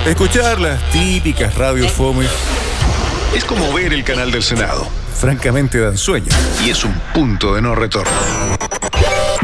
Escuchar las típicas radios fome, Es como ver el canal del Senado. francamente dan sueño. Y es un punto de no retorno.